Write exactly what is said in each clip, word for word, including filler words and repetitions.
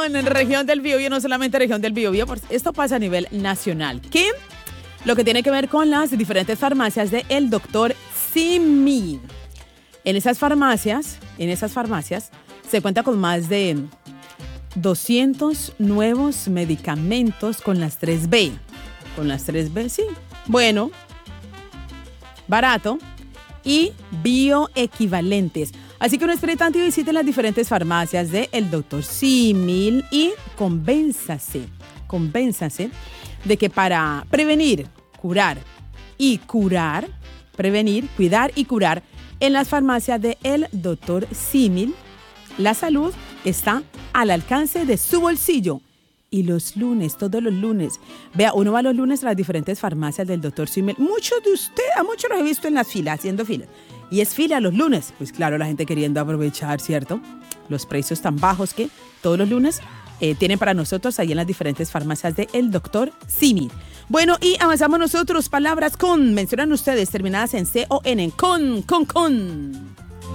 con región del Biobío, no solamente región del Biobío, esto pasa a nivel nacional. ¿Qué? Lo que tiene que ver con las diferentes farmacias de el doctor Simi. En esas farmacias, en esas farmacias, se cuenta con más de doscientos nuevos medicamentos con las tres B. Con las tres B, sí. Bueno, barato y bioequivalentes. Así que no espere tanto y visite las diferentes farmacias de el doctor Simil y convénzase, convénzase de que para prevenir, curar y curar, prevenir, cuidar y curar, en las farmacias de el doctor Simil, la salud está al alcance de su bolsillo. Y los lunes, todos los lunes, vea, uno va los lunes a las diferentes farmacias del doctor Simil. Muchos de ustedes, a muchos los he visto en las filas, haciendo filas. Y es fila los lunes. Pues claro, la gente queriendo aprovechar, ¿cierto? Los precios tan bajos que todos los lunes eh, tienen para nosotros ahí en las diferentes farmacias del doctor Simil. Bueno, y avanzamos nosotros. Palabras con, mencionan ustedes, terminadas en C o N. Con, con, con.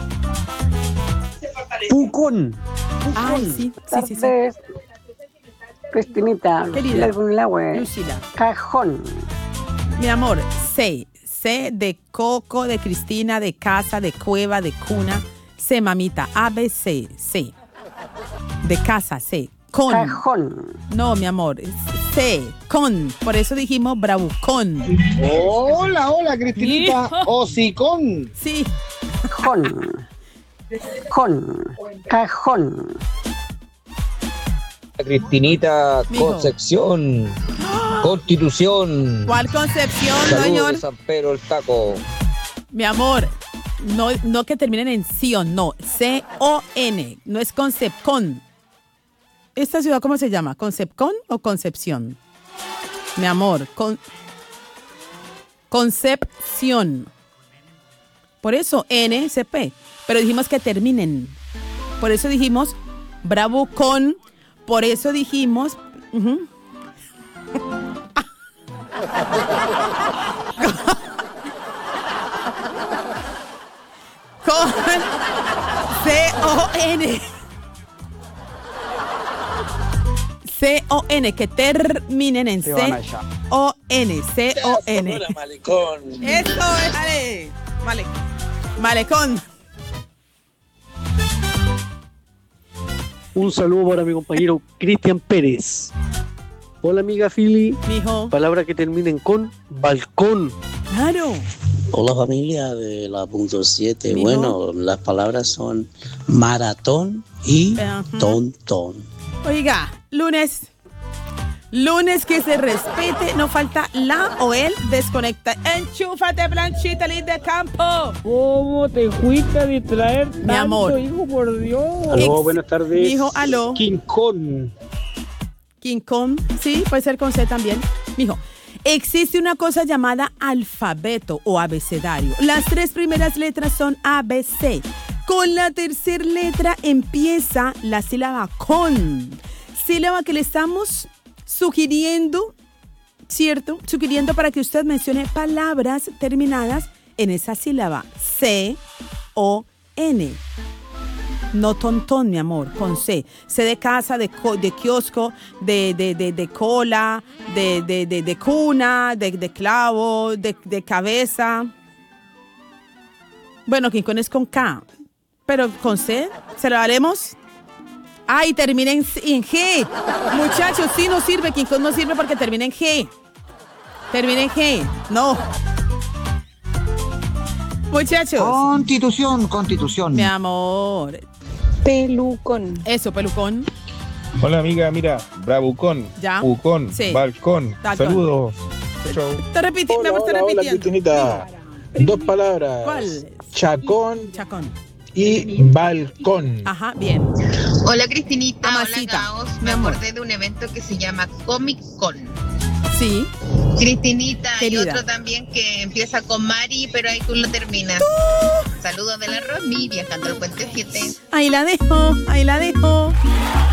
Pucón. Ay, sí, sí, sí, sí. Cristinita, querida Lucila, Lucila. Cajón. Mi amor, C. C de coco, de Cristina, de casa, de cueva, de cuna. C, mamita. A, B, C. C. De casa, C. Con. Cajón. No, mi amor. C. Con. Por eso dijimos bravucón. Hola, hola, Cristinita. Hocicón. Sí. Con. Con. Cajón. Cristinita, Mijo. Concepción, Constitución. ¿Cuál Concepción, Saludos señor? de San Pedro el Taco. Mi amor, no, no que terminen en Sion, no. C O N, no es Concepcón. ¿Esta ciudad cómo se llama? ¿Concepcón o Concepción? Mi amor, con, Concepción. Por eso, N C P. Pero dijimos que terminen. Por eso dijimos bravo con. Por eso dijimos... Uh-huh. Con C O N. C O N, que terminen en C O N. C O N. Malecón. Eso, déjale. Vale. Malecón. Un saludo para mi compañero Cristian Pérez. Hola, amiga Fili. Mijo. Palabras que terminen con balcón. Claro. Hola, familia de la punto siete. Mijo. Bueno, las palabras son maratón y Ajá. tontón. Oiga, lunes. Lunes que se respete, no falta la o el desconecta. Enchúfate, planchita, lid de campo. ¿Cómo te fuiste a distraer tanto, Mi amor. hijo, por Dios? Aló, Ex- buenas tardes. Mijo, aló. King Kong. King Kong, sí, puede ser con C también. Mijo, existe una cosa llamada alfabeto o abecedario. Las tres primeras letras son A, B, C. Con la tercera letra empieza la sílaba con. Sílaba que le estamos sugiriendo, ¿cierto? Sugiriendo para que usted mencione palabras terminadas en esa sílaba. C, O, N. No tontón, mi amor, con C. C de casa, de, co- de kiosco, de, de, de, de cola, de, de, de, de cuna, de, de clavo, de, de cabeza. Bueno, King Kong es con K, pero con C, ¿se lo haremos? Ay, termina en, en G. Muchachos, sí no sirve, King Kong no sirve porque termina en G. Termina en G, no. Muchachos. Constitución, constitución. Mi amor. Pelucón. Eso, pelucón. Hola amiga, mira, bravucón, Ya. pucón, Sí. balcón, Balcón. saludos. Chau. Te repite, mi amor, te Hola, hola, repitiendo. Cristinita. Dos palabras. ¿Cuál? Chacón Chacón. y balcón. Ajá, bien. Hola Cristinita, Mamacita. hola Gaos. Mi Me amor. acordé de un evento que se llama Comic Con. Sí. Cristinita, Querida. y otro también que empieza con Mari, pero ahí tú lo terminas. Saludos de la Romy, viajando al Puente siete. Ahí la dejo, ahí la dejo.